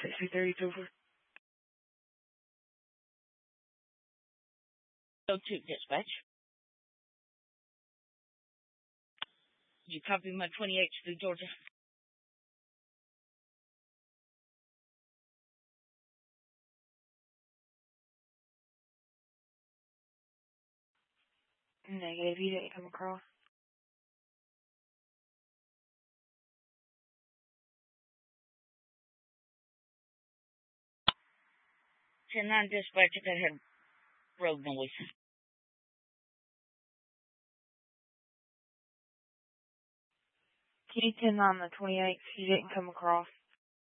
6332. Go to dispatch. You copy my 28th through Georgia? Negative, you didn't come across. 10-9 dispatch, I got heard road noise. K10 on the 28th, you didn't come across.